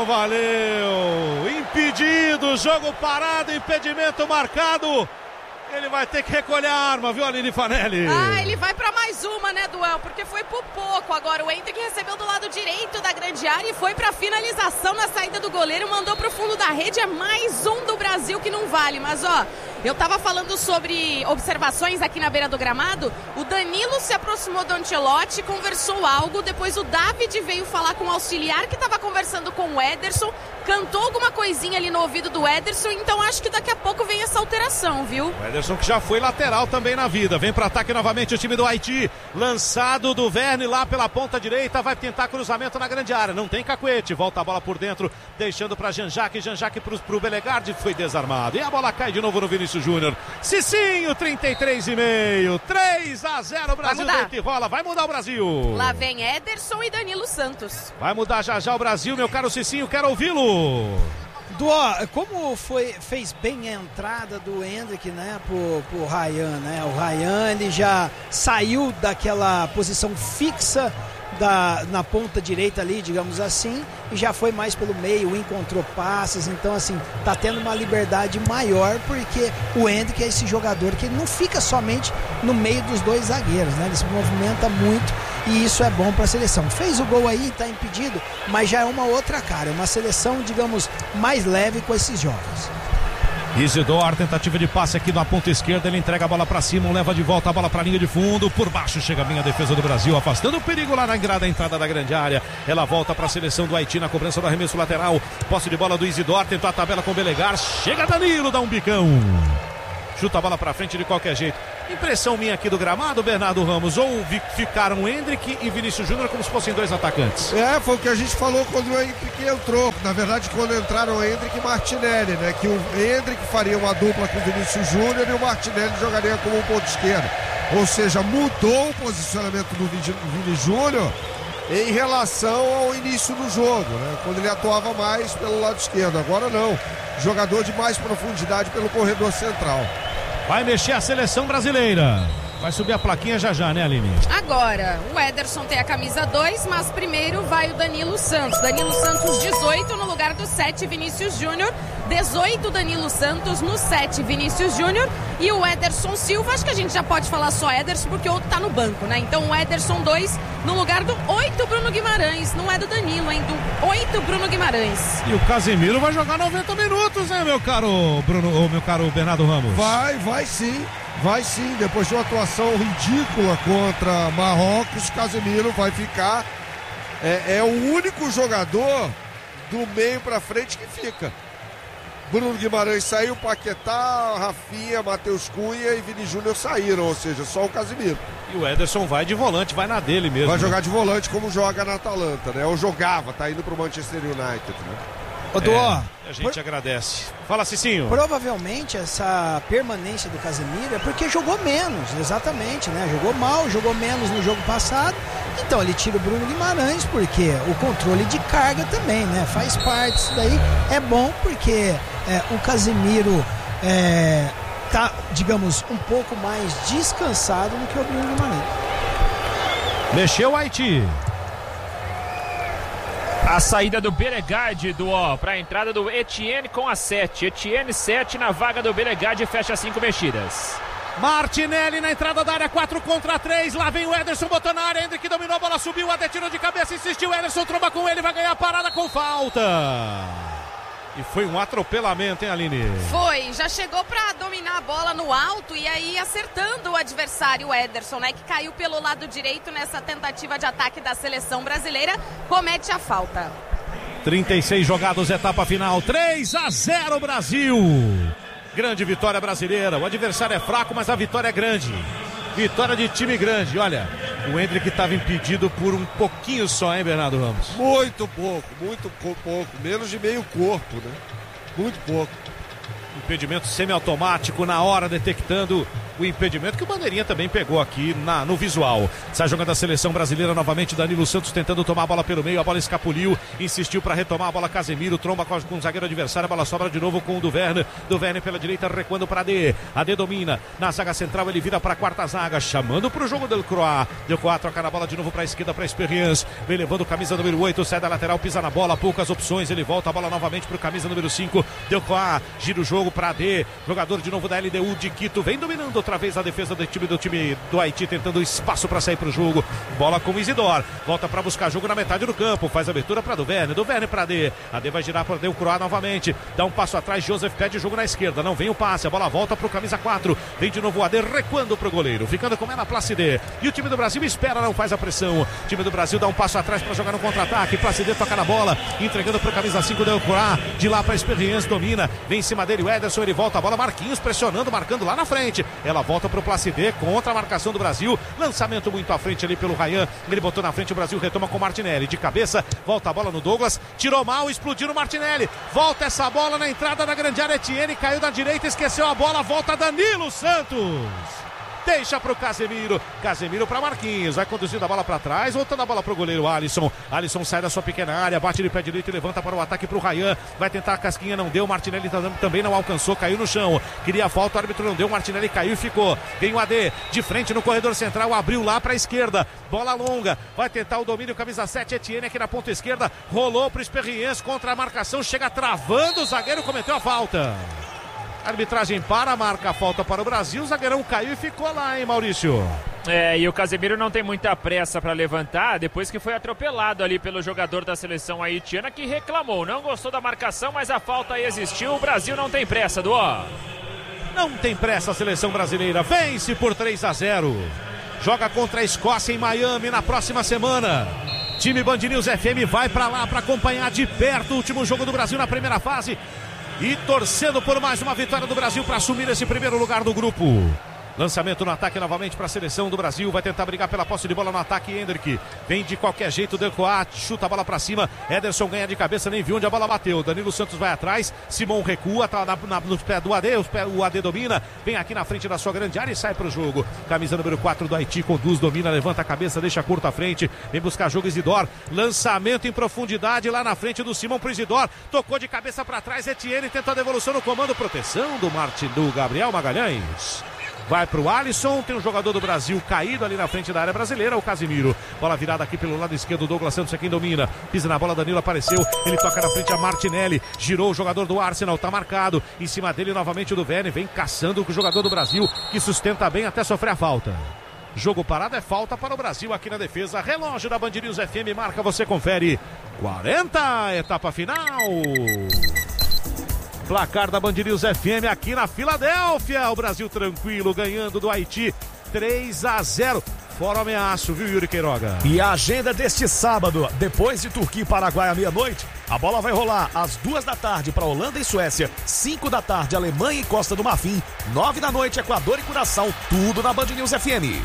não valeu. Impedido, jogo parado, impedimento marcado. Ele vai ter que recolher a arma, viu, Aline Fanelli? Ele vai pra mais uma, né, Duel? Porque foi por pouco. Agora o Hendrick recebeu do lado direito da grande área e foi pra finalização na saída do goleiro, mandou pro fundo da rede. É mais um do Brasil que não vale. Mas, eu tava falando sobre observações aqui na beira do gramado. O Danilo se aproximou do Ancelotti, conversou algo. Depois o David veio falar com o auxiliar que tava conversando com o Ederson. Cantou alguma coisinha ali no ouvido do Ederson. Então acho que daqui a pouco vem essa alteração, viu? O Ederson que já foi lateral também na vida. Vem para ataque novamente o time do Haiti. Lançado do Verne lá pela ponta direita. Vai tentar cruzamento na grande área. Não tem cacuete. Volta a bola por dentro. Deixando para Jean-Jacques. Jean-Jacques pro Belegarde. Foi desarmado. E a bola cai de novo no Vinícius Júnior. Cicinho, 33,5. 3-0. Brasil deita e rola. Vai mudar o Brasil. Lá vem Ederson e Danilo Santos. Vai mudar já o Brasil, meu caro Cicinho. Quero ouvi-lo. Como fez bem a entrada do Hendrick, né, pro Ryan, né? O Ryan, ele já saiu daquela posição fixa na ponta direita ali, digamos assim, e já foi mais pelo meio, encontrou passes, então assim, tá tendo uma liberdade maior, porque o Hendrick é esse jogador que não fica somente no meio dos dois zagueiros, né? Ele se movimenta muito e isso é bom para a seleção. Fez o gol aí, tá impedido, mas já é uma outra cara, uma seleção, digamos, mais leve com esses jogos. Isidore, tentativa de passe aqui na ponta esquerda, ele entrega a bola para cima, leva de volta a bola para a linha de fundo, por baixo chega bem a defesa do Brasil, afastando o perigo lá na entrada da grande área. Ela volta para a seleção do Haiti na cobrança do arremesso lateral, posse de bola do Isidore, tentou a tabela com o Belegar, chega Danilo, dá um bicão, chuta a bola para frente de qualquer jeito. Impressão minha aqui do gramado, Bernardo Ramos, ou ficaram Hendrick e Vinícius Júnior como se fossem dois atacantes? Foi o que a gente falou quando o Hendrick entrou. Na verdade, quando entraram o Hendrick e Martinelli, né? Que o Hendrick faria uma dupla com o Vinícius Júnior e o Martinelli jogaria como um ponto esquerdo. Ou seja, mudou o posicionamento do Vini Júnior em relação ao início do jogo, né? Quando ele atuava mais pelo lado esquerdo. Agora não. Jogador de mais profundidade pelo corredor central. Vai mexer a seleção brasileira. Vai subir a plaquinha já, né, Aline? Agora, o Ederson tem a camisa 2, mas primeiro vai o Danilo Santos. Danilo Santos, 18 no lugar do 7, Vinícius Júnior. 18, Danilo Santos, no 7, Vinícius Júnior. E o Ederson Silva, acho que a gente já pode falar só Ederson, porque o outro tá no banco, né? Então o Ederson 2 no lugar do 8, Bruno Guimarães. Não é do Danilo, hein? Do 8, Bruno Guimarães. E o Casemiro vai jogar 90 minutos, né, meu caro Bruno, ou meu caro Bernardo Ramos? Vai sim. Vai sim, depois de uma atuação ridícula contra Marrocos, Casemiro vai ficar. É o único jogador do meio pra frente que fica. Bruno Guimarães saiu, Paquetá, Rafinha, Matheus Cunha e Vini Júnior saíram, ou seja, só o Casemiro. E o Ederson vai de volante, vai na dele mesmo. Vai jogar de volante como joga na Atalanta, né? Ou jogava, tá indo pro Manchester United, né? A gente agradece. Fala, Cicinho. Provavelmente essa permanência do Casemiro é porque jogou menos, exatamente, né? Jogou mal, jogou menos no jogo passado. Então ele tira o Bruno Guimarães porque o controle de carga também, né? Faz parte disso daí. É bom porque o Casemiro tá, digamos, um pouco mais descansado do que o Bruno Guimarães. Mexeu o Haiti. A saída do Belegarde para a entrada do Etienne com a 7. Etienne 7 na vaga do Belegarde, fecha 5 mexidas. Martinelli na entrada da área, 4 contra 3. Lá vem o Ederson, botou na área. Hendrick dominou, a bola subiu, Eder tirou de cabeça, insistiu. Ederson tromba com ele, vai ganhar a parada com falta. E foi um atropelamento, hein, Aline? Foi, já chegou pra dominar a bola no alto e aí acertando o adversário, o Ederson, né? Que caiu pelo lado direito nessa tentativa de ataque da seleção brasileira, comete a falta. 36 jogados, etapa final, 3-0 Brasil. Grande vitória brasileira, o adversário é fraco, mas a vitória é grande. Vitória de time grande, olha, o Hendrick estava impedido por um pouquinho só, hein, Bernardo Ramos? Muito pouco, menos de meio corpo, né? Muito pouco. Impedimento semiautomático na hora, detectando o impedimento que o bandeirinha também pegou aqui no visual. Sai jogando a seleção brasileira novamente, Danilo Santos tentando tomar a bola pelo meio, a bola escapuliu, insistiu para retomar a bola, Casemiro tromba com o zagueiro adversário, a bola sobra de novo com o Duverne pela direita, recuando para AD domina, na zaga central ele vira para a quarta zaga, chamando para o jogo Delcroix troca na bola de novo para a esquerda, para Experience, vem levando camisa número 8, sai da lateral, pisa na bola, poucas opções, ele volta a bola novamente para o camisa número 5, Delcroix, gira o jogo para AD, jogador de novo da LDU de Quito, vem dominando outra vez a defesa do time do Haiti, tentando espaço para sair para o jogo, bola com o Isidore, volta para buscar jogo na metade do campo, faz a abertura para Duverne para AD vai girar para Delcroix novamente, dá um passo atrás, Joseph pede jogo na esquerda, não vem o passe, a bola volta para o camisa 4, vem de novo o AD recuando para o goleiro, ficando com ela Placide, e o time do Brasil espera, não faz a pressão, o time do Brasil dá um passo atrás para jogar no contra-ataque, Placide toca na bola, entregando para o camisa 5 Delcroix, de lá para a Experience, domina, vem em cima dele o Ederson, ele volta a bola, Marquinhos pressionando, marcando lá na frente, ela volta para o Placide, contra a marcação do Brasil, lançamento muito à frente ali pelo Ryan, ele botou na frente, o Brasil retoma com o Martinelli, de cabeça, volta a bola no Douglas, tirou mal, explodiu no Martinelli, volta essa bola na entrada da grande área, Etienne caiu da direita, esqueceu a bola, volta Danilo Santos, deixa pro Casemiro para Marquinhos, vai conduzindo a bola para trás, voltando a bola pro goleiro Alisson sai da sua pequena área, bate de pé direito e levanta para o ataque pro Ryan, vai tentar a casquinha, não deu, Martinelli também não alcançou, caiu no chão, queria a falta, o árbitro não deu, Martinelli caiu e ficou, vem o AD, de frente no corredor central, abriu lá para a esquerda, bola longa, vai tentar o domínio, camisa 7, Etienne aqui na ponta esquerda, rolou pro Experience, contra a marcação, chega travando, o zagueiro cometeu a falta. A arbitragem marca a falta para o Brasil, o zagueirão caiu e ficou lá, hein, Maurício? E o Casemiro não tem muita pressa para levantar, depois que foi atropelado ali pelo jogador da seleção haitiana, que reclamou, não gostou da marcação, mas a falta existiu, o Brasil não tem pressa, Duó. Não tem pressa a seleção brasileira, vence por 3-0, joga contra a Escócia em Miami na próxima semana. Time Band News FM vai para lá para acompanhar de perto o último jogo do Brasil na primeira fase e torcendo por mais uma vitória do Brasil para assumir esse primeiro lugar do grupo. Lançamento no ataque novamente para a seleção do Brasil, vai tentar brigar pela posse de bola no ataque, Hendrick, vem de qualquer jeito, Delcroix, chuta a bola para cima, Ederson ganha de cabeça, nem viu onde a bola bateu, Danilo Santos vai atrás, Simon recua, tá nos pés do AD, o AD domina, vem aqui na frente da sua grande área e sai para o jogo, camisa número 4 do Haiti, conduz, domina, levanta a cabeça, deixa curto à frente, vem buscar jogo Isidore, lançamento em profundidade lá na frente do Simon pro Isidore, tocou de cabeça para trás, Etienne tenta a devolução no comando, proteção do Gabriel Magalhães. Vai pro Alisson, tem um jogador do Brasil caído ali na frente da área brasileira, o Casemiro. Bola virada aqui pelo lado esquerdo, o Douglas Santos é quem domina. Pisa na bola, Danilo apareceu, ele toca na frente a Martinelli, girou o jogador do Arsenal, tá marcado. Em cima dele novamente o Duverne, vem caçando com o jogador do Brasil, que sustenta bem até sofrer a falta. Jogo parado é falta para o Brasil aqui na defesa. Relógio da Band News FM, marca, você confere. 40, etapa final. Placar da Band News FM aqui na Filadélfia. O Brasil tranquilo, ganhando do Haiti 3-0. Fora o ameaço, viu, Yuri Queiroga? E a agenda deste sábado, depois de Turquia e Paraguai à meia-noite, a bola vai rolar às 2 da tarde para Holanda e Suécia, 5 da tarde Alemanha e Costa do Marfim, 9 da noite Equador e Curaçao, tudo na Band News FM.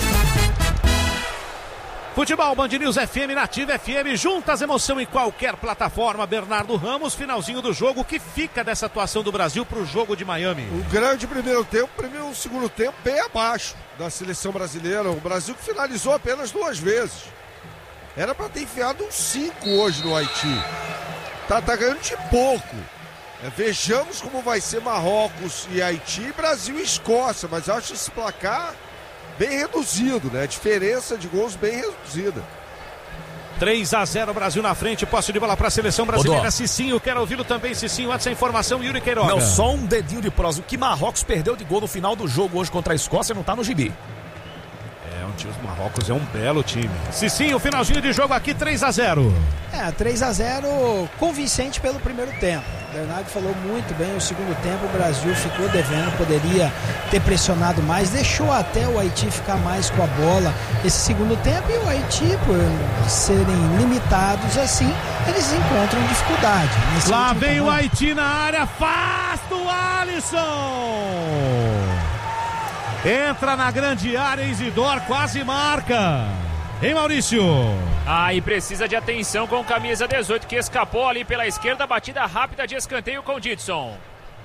Futebol, Band News FM, Nativa FM, juntas, emoção em qualquer plataforma. Bernardo Ramos, finalzinho do jogo, o que fica dessa atuação do Brasil para o jogo de Miami? Um grande primeiro tempo, um segundo tempo bem abaixo da seleção brasileira. O Brasil que finalizou apenas 2 vezes. Era para ter enfiado uns 5 hoje no Haiti. Tá ganhando de pouco. Vejamos como vai ser Marrocos e Haiti, Brasil e Escócia, mas eu acho esse placar bem reduzido, né? A diferença de gols bem reduzida. 3-0 Brasil na frente, posse de bola para a seleção brasileira. Cicinho, quero ouvi-lo também, Cicinho, essa informação, Yuri Queiroga. Não, só um dedinho de prosa. O que Marrocos perdeu de gol no final do jogo hoje contra a Escócia não tá no gibi. O Marrocos é um belo time. Cicinho, finalzinho de jogo aqui, 3-0. 3-0 convincente pelo primeiro tempo. O Bernardo falou muito bem, o segundo tempo o Brasil ficou devendo, poderia ter pressionado mais, deixou até o Haiti ficar mais com a bola esse segundo tempo, e o Haiti, por serem limitados assim, eles encontram dificuldade. Lá vem o Haiti na área, afasta o Alisson! Entra na grande área, Isidore quase marca. Hein, Maurício? E precisa de atenção com camisa 18, que escapou ali pela esquerda, batida rápida de escanteio com o Didson.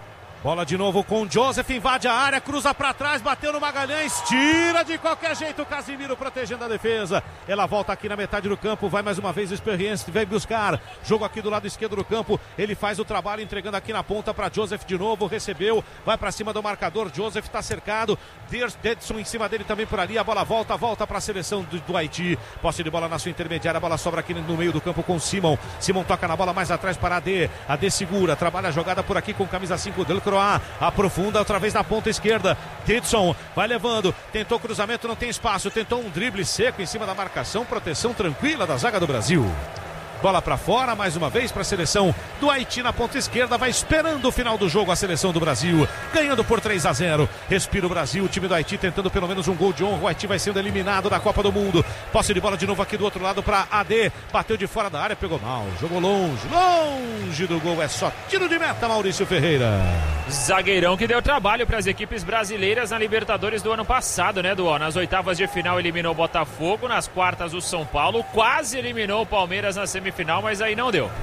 Bola de novo com o Joseph, invade a área, cruza pra trás, bateu no Magalhães, tira de qualquer jeito o Casemiro protegendo a defesa. Ela volta aqui na metade do campo, vai mais uma vez o Experience, vem buscar, jogo aqui do lado esquerdo do campo, ele faz o trabalho entregando aqui na ponta pra Joseph de novo, recebeu, vai pra cima do marcador, Joseph tá cercado, Dedson em cima dele também por ali, a bola volta pra seleção do Haiti, posse de bola na sua intermediária, a bola sobra aqui no meio do campo com Simon toca na bola mais atrás para AD segura, trabalha a jogada por aqui com camisa 5, Delcroix, aprofunda outra vez na ponta esquerda, Dedson vai levando, tentou cruzamento, não tem espaço, tentou um drible seco em cima da marcação, proteção tranquila da zaga do Brasil. Bola para fora, mais uma vez para a seleção do Haiti na ponta esquerda, vai esperando o final do jogo a seleção do Brasil, ganhando por 3-0, respira o Brasil, o time do Haiti tentando pelo menos um gol de honra, o Haiti vai sendo eliminado da Copa do Mundo, posse de bola de novo aqui do outro lado para AD, bateu de fora da área, pegou mal, jogou longe do gol, é só tiro de meta, Maurício Ferreira. Zagueirão que deu trabalho para as equipes brasileiras na Libertadores do ano passado, né, Duó? Nas oitavas de final eliminou o Botafogo, nas quartas o São Paulo, quase eliminou o Palmeiras na semifinal, mas aí não deu.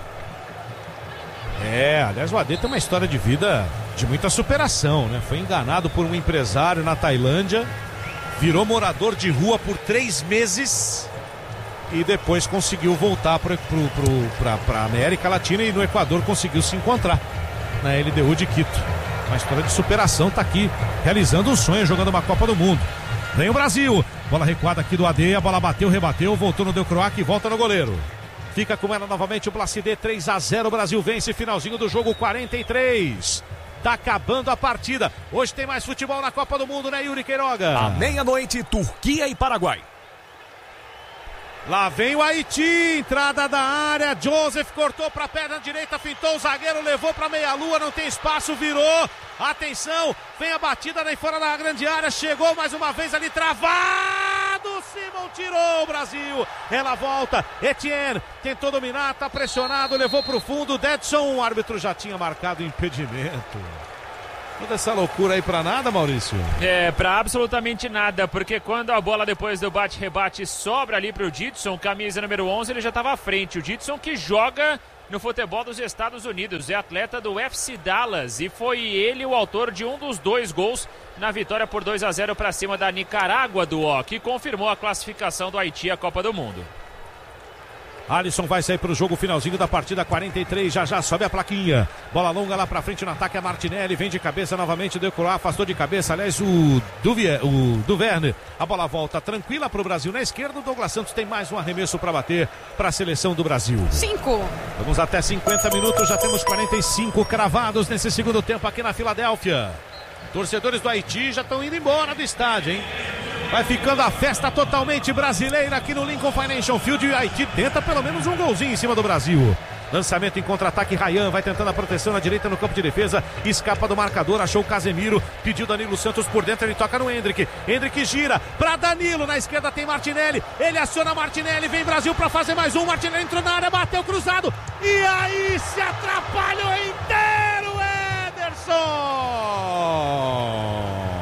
Aliás, o AD tem uma história de vida de muita superação, né? Foi enganado por um empresário na Tailândia, virou morador de rua por 3 meses e depois conseguiu voltar para a América Latina e no Equador conseguiu se encontrar na LDU de Quito. Uma história de superação, tá aqui realizando um sonho, jogando uma Copa do Mundo. Vem o Brasil, bola recuada aqui do AD, a bola bateu, rebateu, voltou no Delcroix e volta no goleiro. Fica com ela novamente o Blacide, 3-0, o Brasil vence, finalzinho do jogo, 43. Tá acabando a partida. Hoje tem mais futebol na Copa do Mundo, né, Yuri Queiroga? À meia-noite, Turquia e Paraguai. Lá vem o Haiti, entrada da área, Joseph cortou para a perna direita, fintou o zagueiro, levou para meia-lua, não tem espaço, virou, atenção, vem a batida daí fora da grande área, chegou mais uma vez ali, travado, Simon tirou o Brasil, ela volta, Etienne tentou dominar, tá pressionado, levou para o fundo, Dedson, o árbitro já tinha marcado impedimento. Toda essa loucura aí pra nada, Maurício? Pra absolutamente nada, porque quando a bola depois do bate-rebate sobra ali pro Didson, camisa número 11, ele já tava à frente. O Didson que joga no futebol dos Estados Unidos, é atleta do FC Dallas e foi ele o autor de um dos 2 gols na vitória por 2-0 pra cima da Nicarágua do que confirmou a classificação do Haiti à Copa do Mundo. Alisson vai sair para o jogo, finalzinho da partida, 43, já sobe a plaquinha, bola longa lá para frente no ataque, a Martinelli, vem de cabeça novamente, Delcroix afastou de cabeça, aliás o Duverne, a bola volta tranquila para o Brasil na esquerda, o Douglas Santos tem mais um arremesso para bater para a seleção do Brasil. 5. Vamos até 50 minutos, já temos 45 cravados nesse segundo tempo aqui na Filadélfia. Torcedores do Haiti já estão indo embora do estádio, hein? Vai ficando a festa totalmente brasileira aqui no Lincoln Financial Field e o Haiti tenta pelo menos um golzinho em cima do Brasil. Lançamento em contra-ataque, Ryan vai tentando a proteção na direita no campo de defesa, escapa do marcador, achou o Casemiro, pediu Danilo Santos por dentro, ele toca no Hendrick gira para Danilo, na esquerda tem Martinelli, ele aciona Martinelli, vem Brasil para fazer mais um, Martinelli entrou na área, bateu cruzado, e aí se atrapalhou inteiro, Ederson!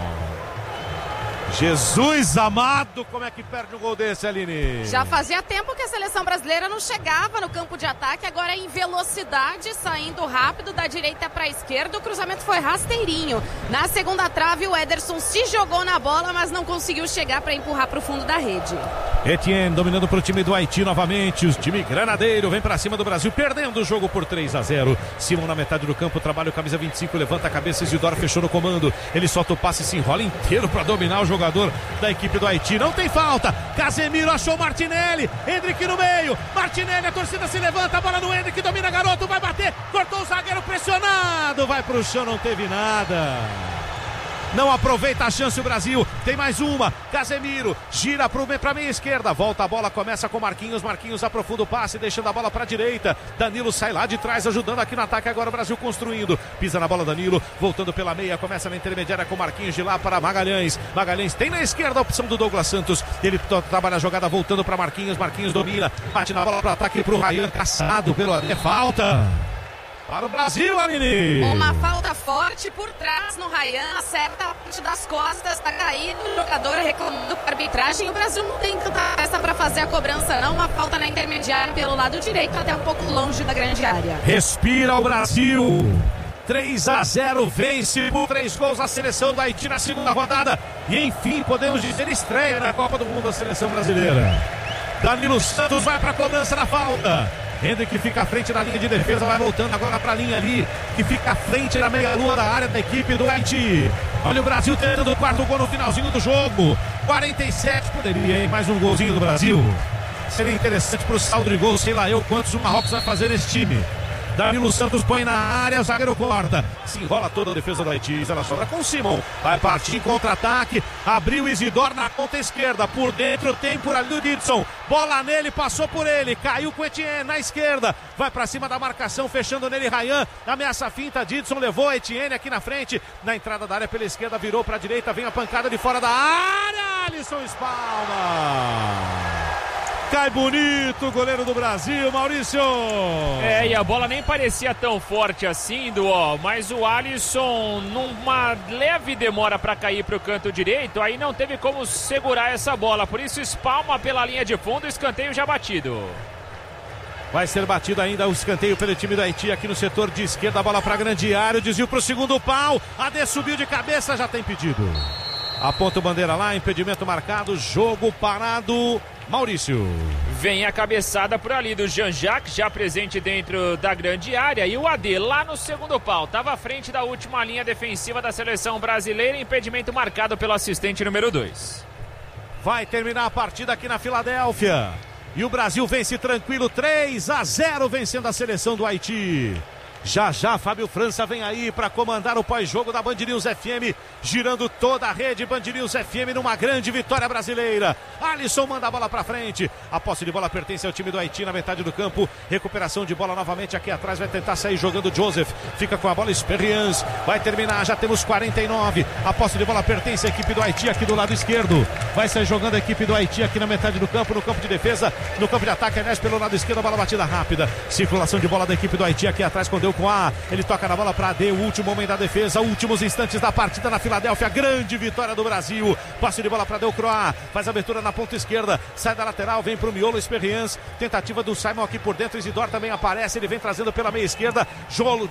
Jesus amado, como é que perde um gol desse, Aline? Já fazia tempo que a seleção brasileira não chegava no campo de ataque, agora em velocidade, saindo rápido da direita para a esquerda, o cruzamento foi rasteirinho. Na segunda trave, o Ederson se jogou na bola, mas não conseguiu chegar para empurrar para o fundo da rede. Etienne dominando para o time do Haiti novamente, o time granadeiro vem para cima do Brasil, perdendo o jogo por 3-0. Simon na metade do campo, trabalha o camisa 25, levanta a cabeça, Isidoro fechou no comando, ele solta o passe e se enrola inteiro para dominar o jogador da equipe do Haiti, não tem falta, Casemiro achou Martinelli, Hendrick no meio, Martinelli, a torcida se levanta, a bola no Hendrick, domina garoto, vai bater, cortou o zagueiro pressionado, vai pro chão, não teve nada. Não aproveita a chance o Brasil, tem mais uma, Casemiro, gira pra meia esquerda, volta a bola, começa com Marquinhos aprofunda o passe, deixando a bola pra direita, Danilo sai lá de trás, ajudando aqui no ataque, agora o Brasil construindo, pisa na bola Danilo, voltando pela meia, começa na intermediária com Marquinhos de lá para Magalhães tem na esquerda a opção do Douglas Santos, ele trabalha a jogada voltando pra Marquinhos domina, bate na bola pro ataque pro Ryan, caçado pelo falta. Para o Brasil, Aline! Uma falta forte por trás no Ryan, acerta a parte das costas, tá caído, o jogador reclamando com a arbitragem. O Brasil não tem tanta peça para fazer a cobrança, não. Uma falta na intermediária pelo lado direito, até um pouco longe da grande área. Respira o Brasil! 3-0, vence por 3 gols a seleção do Haiti na segunda rodada. E enfim, podemos dizer, estreia na Copa do Mundo da seleção brasileira. Danilo Santos vai para a cobrança da falta. Hendrick fica à frente da linha de defesa, vai voltando agora para a linha ali, que fica à frente da meia-lua da área da equipe do Haiti. Olha o Brasil tentando o 4º gol no finalzinho do jogo. 47, poderia, hein? Mais um golzinho do Brasil. Seria interessante para o saldo de gols, sei lá eu quantos o Marrocos vai fazer nesse time. Danilo Santos põe na área, o zagueiro corta. Se enrola toda a defesa do Haiti, ela sobra com o Simon. Vai partir em contra-ataque, abriu Isidoro na ponta esquerda. Por dentro tem por ali o Didson. Bola nele, passou por ele, caiu com o Etienne na esquerda. Vai pra cima da marcação, fechando nele Ryan. Ameaça a finta, Didson levou a Etienne aqui na frente. Na entrada da área pela esquerda, virou pra direita, vem a pancada de fora da área. Alisson espalma. Cai bonito o goleiro do Brasil, Maurício. E a bola nem parecia tão forte assim, Duó, mas o Alisson, numa leve demora para cair para o canto direito, aí não teve como segurar essa bola, por isso espalma pela linha de fundo, escanteio já batido. Vai ser batido ainda o escanteio pelo time do Haiti aqui no setor de esquerda, a bola para grande área, desvio para o segundo pau, Ade subiu de cabeça, já tem pedido. Aponta o bandeira lá, impedimento marcado, jogo parado. Maurício. Vem a cabeçada por ali do Jean-Jacques, já presente dentro da grande área. E o AD lá no segundo pau. Estava à frente da última linha defensiva da seleção brasileira. Impedimento marcado pelo assistente número 2. Vai terminar a partida aqui na Filadélfia. E o Brasil vence tranquilo, 3-0, vencendo a seleção do Haiti. Já já Fábio França vem aí para comandar o pós-jogo da Band News FM, girando toda a rede Band News FM numa grande vitória brasileira. Alisson manda a bola para frente, a posse de bola pertence ao time do Haiti na metade do campo, recuperação de bola novamente aqui atrás, vai tentar sair jogando Joseph, fica com a bola Experience, vai terminar, já temos 49, a posse de bola pertence à equipe do Haiti aqui do lado esquerdo, vai sair jogando a equipe do Haiti aqui na metade do campo, no campo de defesa, no campo de ataque, aliás pelo lado esquerdo, a bola batida rápida, circulação de bola da equipe do Haiti aqui atrás, quando com A, ele toca na bola para AD, o último homem da defesa, últimos instantes da partida na Filadélfia, grande vitória do Brasil, passe de bola para Delcroix, faz a abertura na ponta esquerda, sai da lateral, vem pro miolo, Experience, tentativa do Simon aqui por dentro, Isidoro também aparece, ele vem trazendo pela meia esquerda,